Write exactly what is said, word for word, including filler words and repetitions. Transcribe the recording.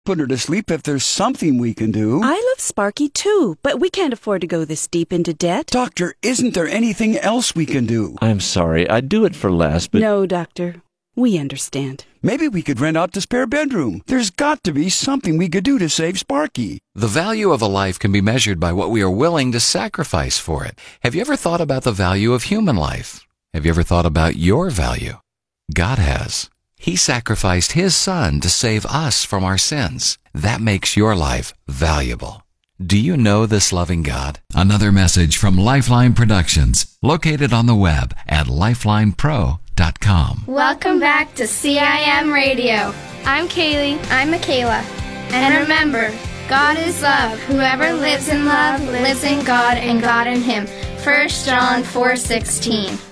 put her to sleep if there's something we can do. I love Sparky too, but we can't afford to go this deep into debt. Doctor, isn't there anything else we can do? I'm sorry, I'd do it for less, but... No, Doctor. We understand. Maybe we could rent out the spare bedroom. There's got to be something we could do to save Sparky. The value of a life can be measured by what we are willing to sacrifice for it. Have you ever thought about the value of human life? Have you ever thought about your value? God has. He sacrificed His Son to save us from our sins. That makes your life valuable. Do you know this loving God? Another message from Lifeline Productions, located on the web at lifeline pro dot com. Welcome back to C I M Radio. I'm Kaylee. I'm Michaela. And remember, God is love. Whoever lives in love lives in God and God in Him. First John four sixteen.